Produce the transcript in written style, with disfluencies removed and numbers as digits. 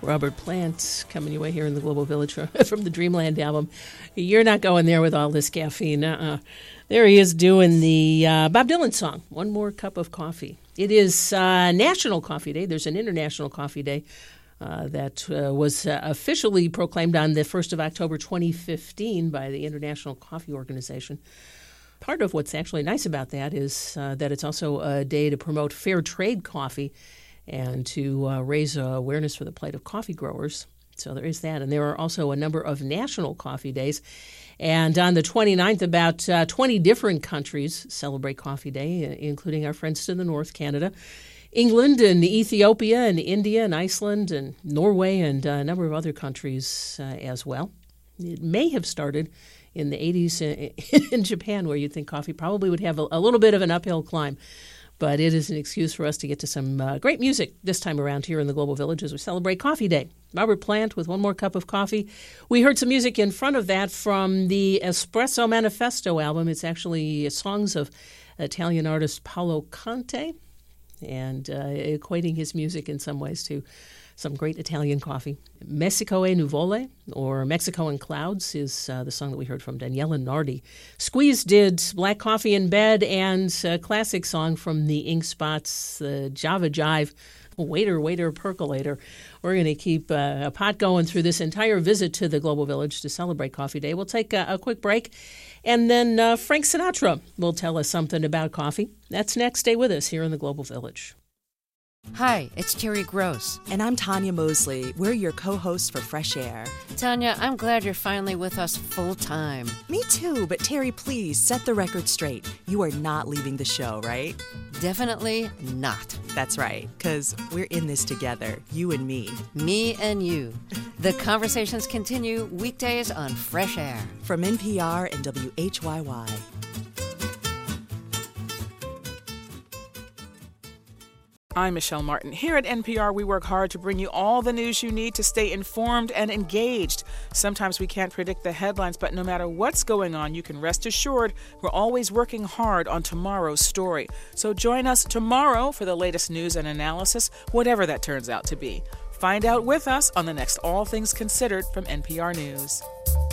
Robert Plant coming your way here in the Global Village from the Dreamland album. You're not going there with all this caffeine. There he is doing the Bob Dylan song, One More Cup of Coffee. It is National Coffee Day. There's an International Coffee Day that was officially proclaimed on the 1st of October 2015 by the International Coffee Organization. Part of what's actually nice about that is that it's also a day to promote fair trade coffee and to raise awareness for the plight of coffee growers. So there is that. And there are also a number of national coffee days. And on the 29th, about 20 different countries celebrate Coffee Day, including our friends to the north, Canada, England and Ethiopia and India and Iceland and Norway and a number of other countries as well. It may have started in the 80s in Japan, where you'd think coffee probably would have a little bit of an uphill climb. But it is an excuse for us to get to some great music this time around here in the Global Village as we celebrate Coffee Day. Robert Plant with One More Cup of Coffee. We heard some music in front of that from the Espresso Manifesto album. It's actually songs of Italian artist Paolo Conte, and equating his music in some ways to some great Italian coffee. Messico e Nuvole, or Mexico in Clouds, is the song that we heard from Daniela Nardi. Squeeze did Black Coffee in Bed, and a classic song from the Ink Spots, the Java Jive, Waiter, Waiter, Percolator. We're going to keep a pot going through this entire visit to the Global Village to celebrate Coffee Day. We'll take a quick break, and then Frank Sinatra will tell us something about coffee. That's next. Stay with us here in the Global Village. Hi, it's Terry Gross. And I'm Tanya Mosley. We're your co-hosts for Fresh Air. Tanya, I'm glad you're finally with us full-time. Me too, but Terry, please set the record straight. You are not leaving the show, right? Definitely not. That's right, because we're in this together, you and me. Me and you. The conversations continue weekdays on Fresh Air. From NPR and WHYY. I'm Michelle Martin. Here at NPR, we work hard to bring you all the news you need to stay informed and engaged. Sometimes we can't predict the headlines, but no matter what's going on, you can rest assured we're always working hard on tomorrow's story. So join us tomorrow for the latest news and analysis, whatever that turns out to be. Find out with us on the next All Things Considered from NPR News.